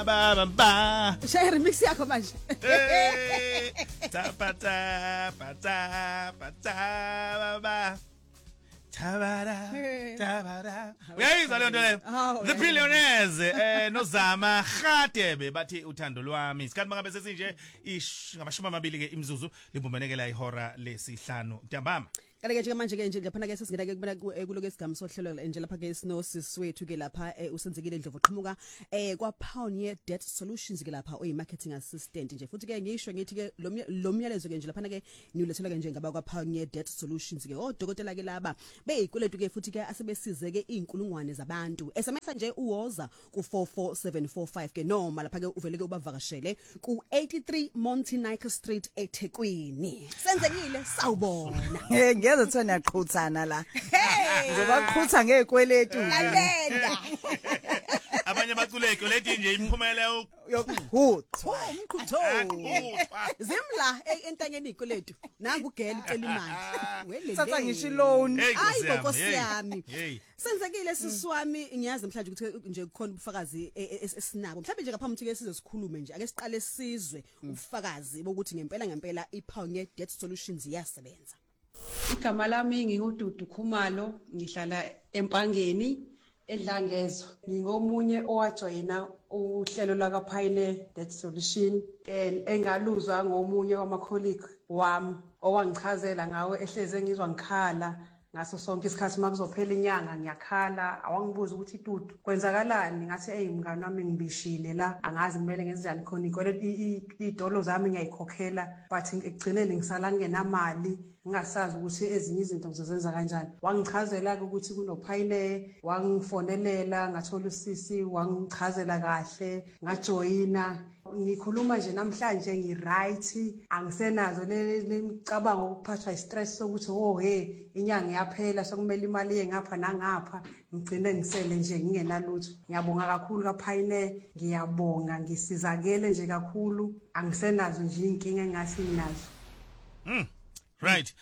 ba ba ba. Shaya remix yakho manje. Ta pa ta pa ta pa ta ba ba. Tabara tabara. Uyayizwa le nto leyo? The Billionaires nozama Khatebe bathi uthando lwami. Isikhathi mangabe sesinje ngamashumi amabili ke imzuzu libumbenekela ihora lesihlanu. Ntambama. Kanti ke manje ke nje lapha ke sesingena ke kubona kuloke isigaba sohlelo nje lapha ke sinosisi wethu ke lapha usenzekile Ndlovu qhamuka kwa Pioneer Debt Solutions ke lapha oyi marketing assistant nje futhi ke ngisho ngithi ke lo myalezo ke nje lapha ke niwulethela ke nje ngaba kwa Pioneer Debt Solutions ke odokotela ke laba beyikweletu ke futhi ke asebesize ke inkulungwane zabantu SMS nje uwoza ku 44745 ke noma lapha ke uvele ke ubavakashele ku 83 Montenike Street eThekwini senzekile sawubona Ngiyazothola yaqhuthana la. Ngizobaqhutha ngezikweletu nje. Alenda. Abanye baculeke lethi nje imphumela yokukhutha. Umkhutho. Zimla entanyeni ikweletu. Nangu ugela icela imali. Welele. Satha ngisho loan. Hayi Nkosi yami. Senzekile siswami ngiyazi mhlanje ukuthi nje kukhona ubufakazi esinabo. Mhlawumbe nje ngaphambi ukuthi ke sizosikhulume nje ake siqale sizwe ubufakazi bokuthi ngempela iPioneer Debt Solutions iyasebenza. Igama lami nginguDudu Khumalo ngihlala eMpangeni eDlangezo ngingomunye owajoyina uhlelo laka Pioneer Debt Solution engaluzwa ngomunye wamacolleague wami owangichazela ngawe ehleze ngizwa ngikhala ngaso sonke isikhathi makuzophela inyanga ngiyakhala awangibuza ukuthi Dudu kwenzakalani ngathi mngani wami ngibishile la angazi kumele ngenzani khona ikwele idolo zami ngiyayikhokhela but ekugcineni ngisala ngenamali ngingasazi ukuthi ezinye izinto ngizozenza kanjani wangichazela ukuthi kunoPioneer wangifonelela ngathola usisi wangichazela kahle ngajoyina ngikhuluma nje namhlanje ngiright angisenazo lemicabango ukuphathwa istress sokuthi inyanga yaphela sokumele imali engapha nangapha ngigcine ngisele nje ngingenalutho ngiyabonga kakhulu kaPioneer ngiyabonga ngisizakele nje kakhulu angisenazo nje inkinga engathi nginazo. Right.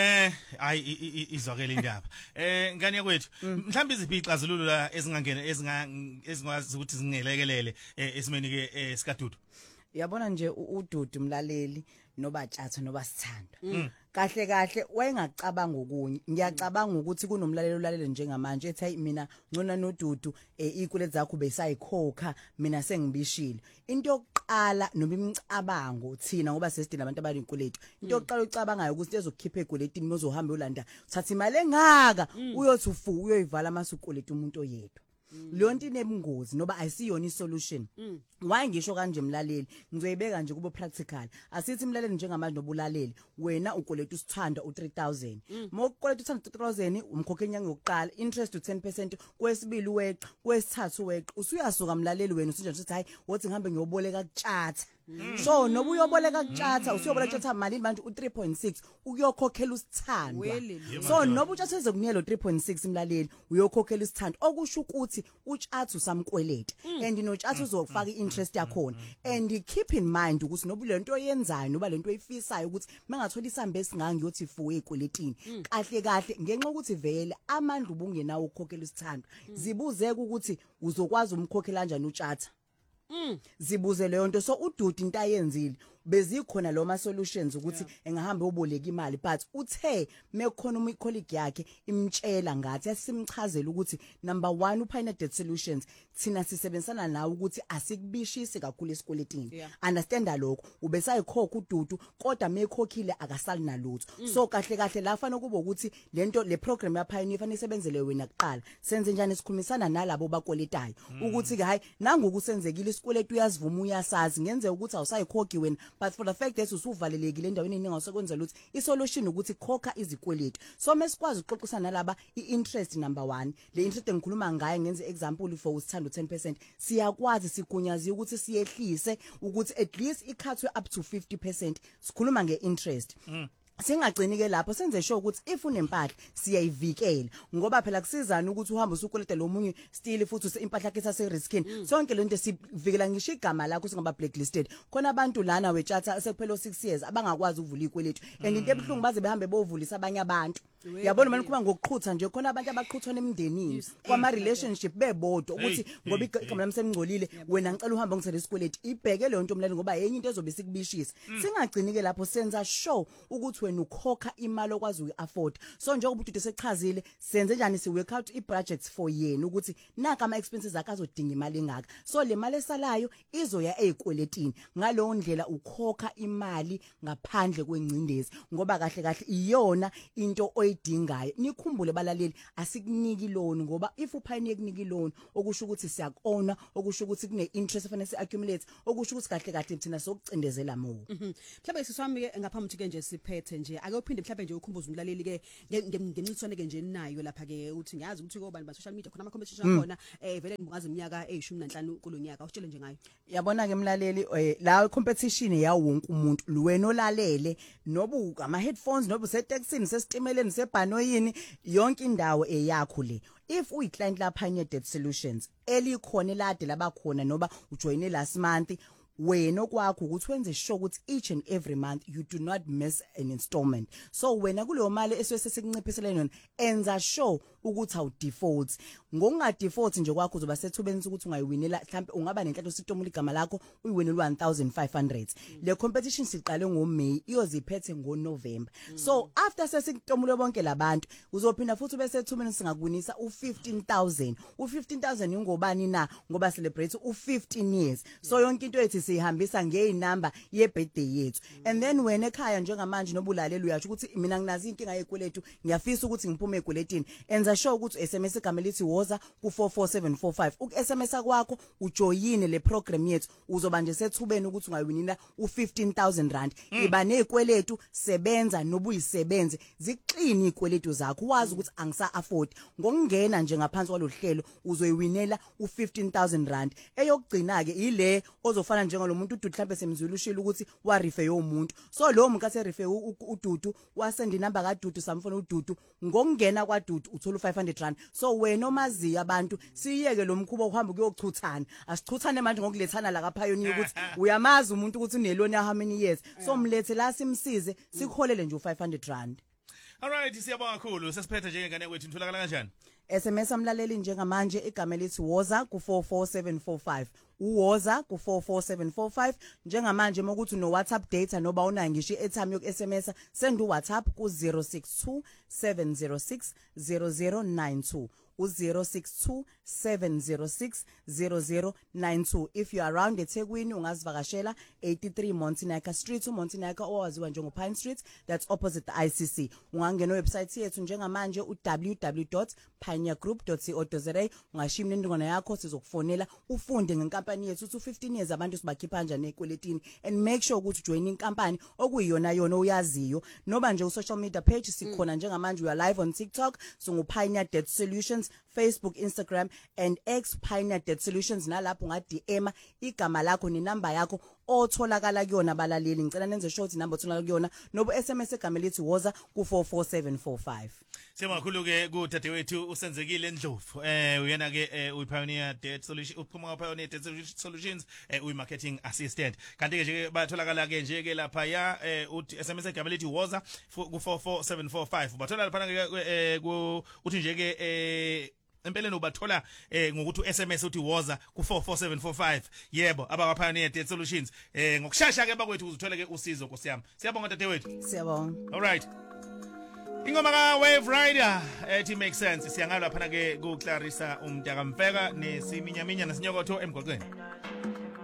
Izwakele indaba. Ngane yakwethu, mhlawumbe iziphi ixazululo la ezingangena ezingwazi ukuthi zingelekelele esimeni ke sikaDudu. Yabona nje uDudu mlaleli nobatshatha noba sithanda. Kahle wayengacabanga okunye. Ngiyacabanga ukuthi kunomlalelo olalele njengamanje ethi hayi mina ngcona noDudu ikweleti zakho besayikhokha mina sengibishile. Into yokuqala noma imicabango thina ngoba sesidina abantu abaninkweletu. Into yokuqala ucabangayo ukuthi ezokukhipha egweletini mozohamba uyolanda uthatha imali engaka uyothi uyoyivala masukweleti umuntu oyedwa. Leyo nto inebungozi noba ayisiyona isolution. Why ngisho kanje mlaleli ngizoyibeka nje kubo practical. Asithi mlaleli njengamanje nobulaleli wena ukweleta usithanda u3000. Mokukweleta u3000 umkhokhe enyanga yokuqala interest u10% kwesibili weqa kwesithathu weqa usuyasuka mlaleli wena usinje usithi hayi wothi ngihambe ngiyoboleka kutshatha. So noba uyoboleka kutshatha usiyoboleka kutshatha malini manje u3.6 ukuyokhokhela usithandwa. So noba utshatha ezokunielo 3.6 mlaleli uyokhokhela usithandwa okusho ukuthi utshatha usamkweleta and notshatha uzofaka interest yakhona and keep in mind ukuthi noba lento oyenzayo noba lento oyifisayo ukuthi mangathola isambe esingangi yothi fuwe ekweletini kahle ngenxa ukuthi vele amandla ubungenawo ukukhokhela usithandwa zibuzeke ukuthi uzokwazi umkhokhela kanjani utshatha. Zibuze leyo nto so uDudu into ayenzile bezikhona lo ma solutions ukuthi engahamba uboleka imali but uthe mekukhona umcolleague yakhe imtshela ngathi asimchazela ukuthi number 1 uPioneer Debt Solutions thina sisebenzisana nawe ukuthi asikubishise kakhulu esikweletini understand lokho ubesayikhokha uDudu kodwa mekhokhile akasali nalutho so kahle la fanele kube ukuthi lento le program yaPioneer fanele isebenzele wena kuqala senze njani sikhulumisana nalabo bakweletayo ukuthi ke hayi nangoku usenzekile isikweletu uyazivuma uyasazi ngenze ukuthi awusayikhokhi wena but for the fact that usuvalelekile endaweni eningi awusekwenza lutho isolution ukuthi khokha izikweletu so mesikwazi uxoxisana nalaba iinterest number 1 le interest engikhuluma ngayo ngenze example for usithanda u10% siyakwazi sigunyaziwe ukuthi siyehlise ukuthi at least ikhathwe up to 50% sikhuluma ngeinterest Singagcini ke lapho senze sure ukuthi if unempahla siyayivikela ngoba phela kusizana ukuthi uhambe usukoleta lo munye still futhi impahla yakhe sase riskini sonke lento sivikela ngisho igama lakho singaba blacklisted khona abantu lana wetshatha sekuphela 6 years abangakwazi ukuvula ikweletu and into ebhlungu baze behambe bovulisa abanye abantu yabona manje kuba ngokuqhutha nje khona abantu abaqhuthwana emndenini kwama relationship bebodwa ukuthi ngoba igama lami semngcolile wena ngicela uhambe ngithele isikweleti ibheke leyo nto mlali ngoba yenye into ezobe sikubishisa singagcini ke lapho senza show ukuthi wena ukhokha imali okwazi uyi-afford so njengoba ubude sechazile senze njani si work out i-budgets for yena ukuthi naka ama expenses akhe azodinga imali engaka so le mali esalayo izoya ezikweletini ngalowo ndlela ukhokha imali ngaphandle kwengcindezi ngoba kahle kahle iyona into oyidingayo nikhumbule balaleli asikuniki loan ngoba if uphayini ekunika loan okusho ukuthi siyakona okusho ukuthi kune interest efanele si-accumulate okusho ukuthi kahle kahle thina sokucindezela mo mhlawumbe siswami ke ngaphambi ke nje siphethe nje ake uphinde mhlawumbe nje ukhumbuze umlaleli ke ngemncintiswane ke nje nayo lapha ke uthi ngiyazi ukuthi kobani ba social media khona ama competition khona vele ngazi iminyaka e15 kulonyaka usitshele nje ngayo yabona ke mlaleli la competition yawo wonke umuntu wena olalele nobuka ama headphones nobu setaxini sesitimeleni sebhanoyini yonke indawo eyakho le if uyi client la Pioneer Debt Solutions elikhona elade labakhona noba ujoine last month wena okwakho ukuthi wenze sure ukuthi each and every month you do not miss an installment so wena kuleyo mali esesikunciphisele yona enza sure ukuthi awu default ngokunga default nje kwakho uzoba sethubeni ukuthi ungayiwinela mhlawumbe ungaba nenhlanhla sitomula igama lakho uyiwinela 1500 le competition siqale ngoMay iyoziphethe ngoNovember so after sesitomule bonke labantu uzophinda futhi besethubeni singakuwinisa u15000 ingobani na ngoba celebrate u15 years so yonke into ethi sihambisa ngeinamba yebirthday yethu and then wena ekhaya njengamanje nobulaleli uyasho ukuthi mina nginazi inkinga yekweletu ngiyafisa ukuthi ngiphume ekweletini enza sure ukuthi SMS igama lithi woza ku44745 uku-SMS kwakho ujoyine le program yethu uzoba nje sethubeni ukuthi ungawinina u15000 rand iba nekweletu sebenza nobuyisebenze ziqini ikweletu zakho wazi ukuthi angisa afford ngokungena nje ngaphansi kwalohlelo uzoyiwinela u15000 rand eyokugcina ke ile ozofana njengalomuntu uDudu mhlawumbe semzulu ushilo ukuthi wa refer yomuntu so lo muntu ase refer uDudu wasend inamba kaDudu samfona uDudu ngokungena kwaDudu uthola u500 rand so wena omazi abantu siyeke lo mkhubo uhamba kuyochuthana asichuthane manje ngokulethana la kaPioneer ukuthi uyamazi umuntu ukuthi uneloni how many years so mlethe la simsize sikholele nje u500 rand. Alright siyabonga kakhulu sesiphethe njengengane kwethu nitholakala kanjani SMS amlaleli njengamanje igama lithi woza ku44745 uwoza ku44745 njengamanje mokuthi no WhatsApp data noba una ngisho airtime yok SMS send uWhatsApp ku062 706 0092 u062 706 0092 if you are around eThekwini ungazivakashela 83 Montinaka Street uMontinaka owaziwa njengoPine Street that's opposite the ICC ungangena website yethu njengamanje www.pioneergroup.co.za ungashiya imniningwane yakho sizokufonela ufunde ngenkampani yethu u15 years abantu sibakhipha kanjani ekweletini and make sure ukuthi join inkampani okuyiyona yona uyaziyo noba nje u-social media page sikhona njengamanje we are live on TikTok Pioneer Debt Solutions Facebook Instagram and X Pioneer Debt Solutions nalapho unga-DM igama lakho nenamba yakho otholakala kuyona balaleli ngicela nenze short number otholakala kuyona nobo SMS egama lithi woza ku44745 Siyabonga kakhulu ke kudadewethu usenzekile Ndlovu uyena ke uPioneer Debt Solutions uphuma Pioneer Debt Solutions uyi-marketing assistant kanti ke nje batholakala ke nje ke lapha ya uthi SMS egama lithi woza ku44745 bathola lapha ke uthi nje ke empeleni ubathola ngokuthi uSMS uthi woza ku44745 yebo abakwaPioneer Debt Solutions ngokushasha ke bakwethu uzuthola ke usizo nkosiyami siyabonga dadewethu siyabonga alright ingoma ka Wave Rider ethi make sense siyangala lapha ke ku Clarissa uMntaka Mfeka nesiminyaminya nesinyokotho emgwaqweni